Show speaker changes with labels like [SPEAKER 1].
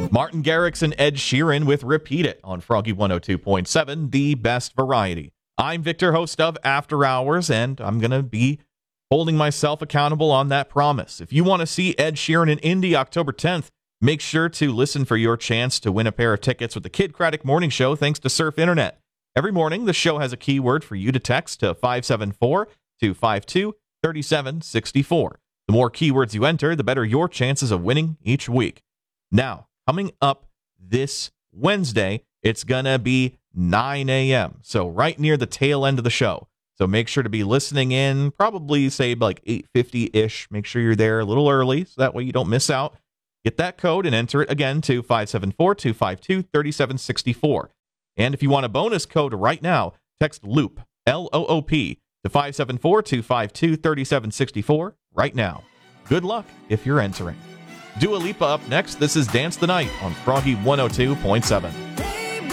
[SPEAKER 1] Martin Garrix and Ed Sheeran with Repeat It on Froggy 102.7, the best variety. I'm Victor, host of After Hours, and I'm going to be holding myself accountable on that promise. If you want to see Ed Sheeran in Indy October 10th, make sure to listen for your chance to win a pair of tickets with the Kid Craddock Morning Show thanks to Surf Internet. Every morning, the show has a keyword for you to text to 574-252-3764. The more keywords you enter, the better your chances of winning each week. Now, coming up this Wednesday, it's going to be 9 a.m., so right near the tail end of the show. So make sure to be listening in, probably say like 8:50-ish. Make sure you're there a little early, so that way you don't miss out. Get that code and enter it again to 574-252-3764. And if you want a bonus code right now, text LOOP, L-O-O-P, to 574-252-3764 right now. Good luck if you're entering. Dua Lipa up next. This is Dance the Night on Froggy 102.7.